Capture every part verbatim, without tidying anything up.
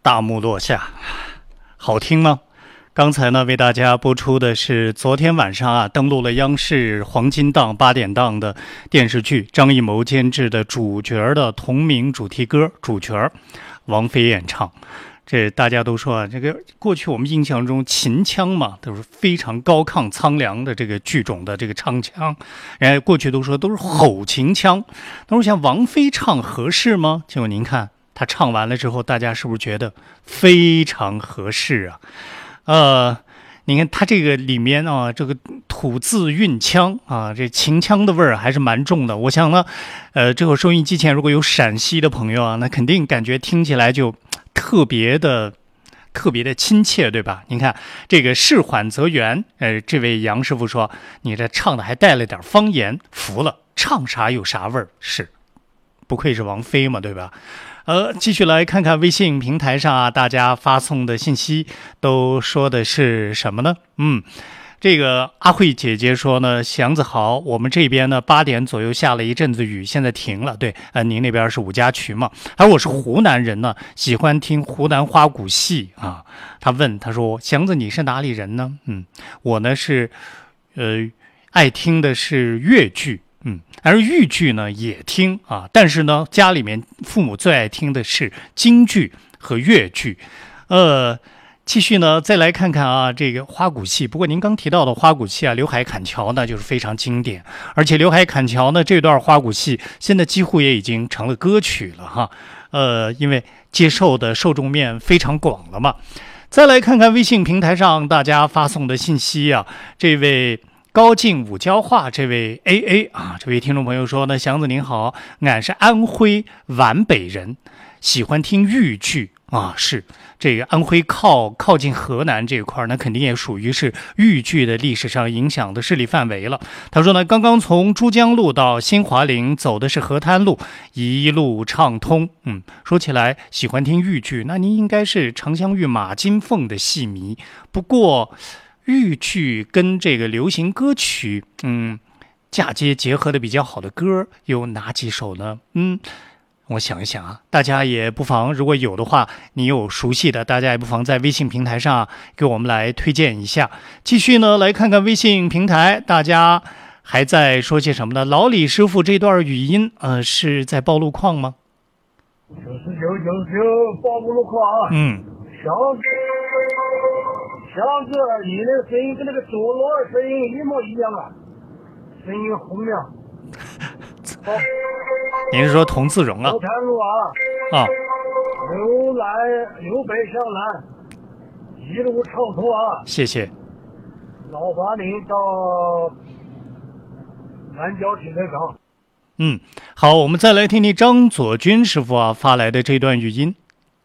大幕落下，好听吗？刚才呢，为大家播出的是昨天晚上啊登陆了央视黄金档八点档的电视剧，张艺谋监制的主角的同名主题歌，主角王菲演唱。这大家都说啊，这个过去我们印象中秦腔嘛，都是非常高亢苍凉的这个剧种的这个唱腔，人家过去都说都是吼秦腔。那我想王菲唱合适吗？结果您看她唱完了之后，大家是不是觉得非常合适啊？呃，你看它这个里面啊，这个吐字韵腔啊，这秦腔的味儿还是蛮重的。我想呢，呃，这会收音机前如果有陕西的朋友啊，那肯定感觉听起来就特别的、特别的亲切，对吧？您看这个事缓则圆，呃，这位杨师傅说，你这唱的还带了点方言，服了，唱啥有啥味儿，是，不愧是王菲嘛，对吧？呃，继续来看看微信平台上啊，大家发送的信息都说的是什么呢？嗯，这个阿慧姐姐说呢，祥子好，我们这边呢八点左右下了一阵子雨，现在停了。对，呃，您那边是五家渠嘛？而我是湖南人呢，喜欢听湖南花鼓戏啊。他问，他说，祥子你是哪里人呢？嗯，我呢是，呃，爱听的是粤剧。嗯，而豫剧呢也听啊，但是呢，家里面父母最爱听的是京剧和粤剧。呃，继续呢，再来看看啊，这个花鼓戏。不过您刚提到的花鼓戏啊，刘海砍樵呢就是非常经典，而且刘海砍樵呢这段花鼓戏现在几乎也已经成了歌曲了哈。呃，因为接受的受众面非常广了嘛。再来看看微信平台上大家发送的信息啊，这位高进五交话这位 A A 啊，这位听众朋友说呢，祥子您好，俺是安徽皖北人，喜欢听豫剧啊，是这个安徽靠靠近河南这一块，那肯定也属于是豫剧的历史上影响的势力范围了。他说呢，刚刚从珠江路到新华陵走的是河滩路，一路畅通。嗯，说起来喜欢听豫剧，那您应该是常香玉马金凤的戏迷。不过豫剧跟这个流行歌曲，嗯，嫁接结合的比较好的歌有哪几首呢？嗯，我想一想啊，大家也不妨，如果有的话，你有熟悉的，大家也不妨在微信平台上给我们来推荐一下。继续呢，来看看微信平台，大家还在说些什么呢？老李师傅这段语音，呃，是在报路况吗？ 九十九九十九报路况啊。 嗯。 小子，小子，你的声音跟那个佐罗的声音一模一样啊，声音洪亮。好， 您是说童自荣啊？ 后滩路啊。 啊。 由来由北向南，一路畅通啊。 谢谢。 老八岭到南郊停车场。 嗯，好，我们再来听听张佐军师傅啊发来的这段语音。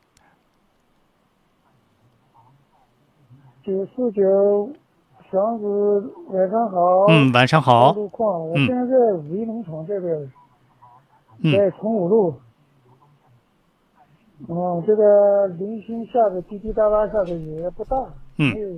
九四九，祥子晚上好。 嗯，晚上好。 路况，我现在在五一农场这边， 嗯、 在崇武路。嗯，这个零星下的滴滴答答下的雨也不大。 嗯。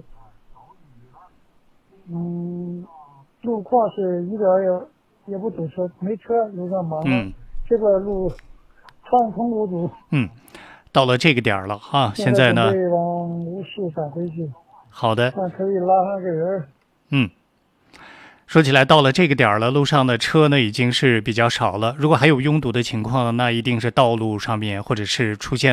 嗯，路况是一点也也不堵车，没车，路上忙。 嗯。 这个路畅通无阻。 嗯，到了这个点了哈，现在呢。 准备往无锡返回去。 好的， 那可以拉上个人。 嗯，说起来到了这个点了，路上的车呢已经是比较少了。如果还有拥堵的情况，那一定是道路上面或者是出现